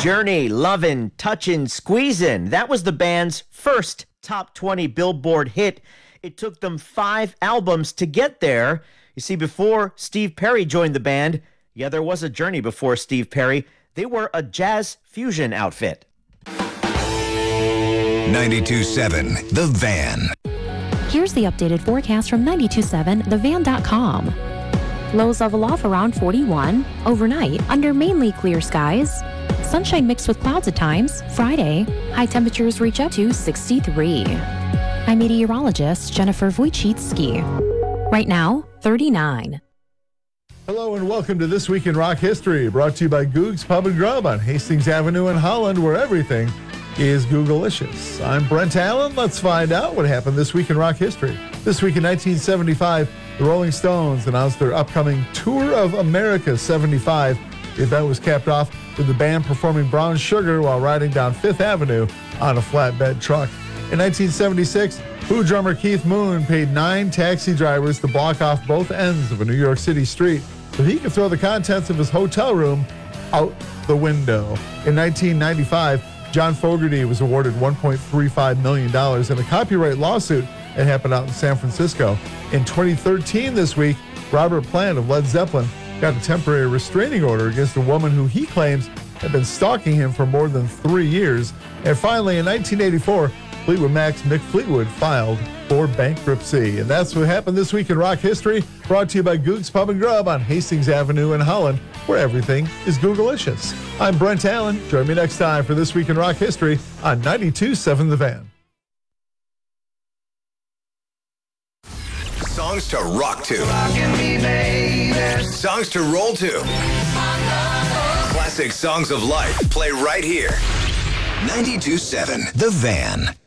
Journey, Lovin', Touchin', Squeezin'. That was the band's first top 20 Billboard hit. It took them 5 albums to get there. You see, before Steve Perry joined the band, there was a Journey before Steve Perry. They were a jazz fusion outfit. 92.7 The Van. Here's the updated forecast from 92.7thevan.com. Lows level off around 41. Overnight, under mainly clear skies. Sunshine mixed with clouds at times. Friday, high temperatures reach up to 63. I'm meteorologist Jennifer Wojcicki. Right now, 39. Hello and welcome to This Week in Rock History, brought to you by Goog's Pub and Grub on Hastings Avenue in Holland, where everything is Googlicious. I'm Brent Allen. Let's find out what happened this week in rock history. This week in 1975, the Rolling Stones announced their upcoming Tour of America 75. The event was capped off with the band performing Brown Sugar while riding down Fifth Avenue on a flatbed truck. In 1976, Who drummer Keith Moon paid 9 taxi drivers to block off both ends of a New York City street so he could throw the contents of his hotel room out the window. In 1995, John Fogerty was awarded $1.35 million in a copyright lawsuit that happened out in San Francisco. In 2013 this week, Robert Plant of Led Zeppelin got a temporary restraining order against a woman who he claims had been stalking him for more than 3 years. And finally, in 1984, Fleetwood Mac's Mick Fleetwood filed for bankruptcy. And that's what happened this week in rock history, brought to you by Goog's Pub and Grub on Hastings Avenue in Holland, where everything is Googlicious. I'm Brent Allen. Join me next time for This Week in Rock History on 92.7 The Van. Songs to rock to. Songs to roll to. Classic songs of life play right here. 92.7 The Van.